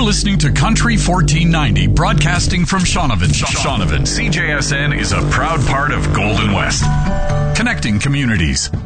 You're listening to Country 1490, broadcasting from Shaunavon. Shaunavon, CJSN is a proud part of Golden West, connecting communities.